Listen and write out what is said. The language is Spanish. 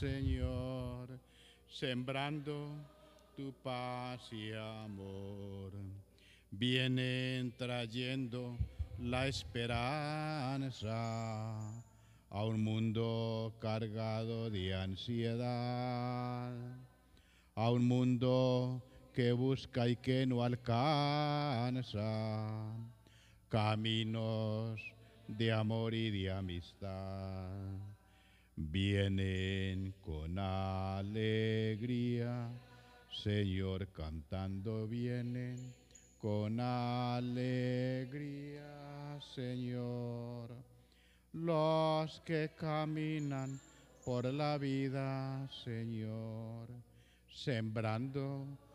Señor, sembrando tu paz y amor. Vienen trayendo la esperanza a un mundo cargado de ansiedad, a un mundo que busca y que no alcanza caminos de amor y de amistad. Vienen con alegría, Señor, cantando vienen con alegría, Señor. Los que caminan por la vida, Señor, sembrando